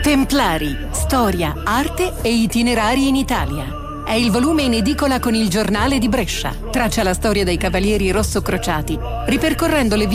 Templari, storia, arte e itinerari in Italia. È il volume in edicola con il Giornale di Brescia. Traccia la storia dei Cavalieri Rosso Crociati, ripercorrendo le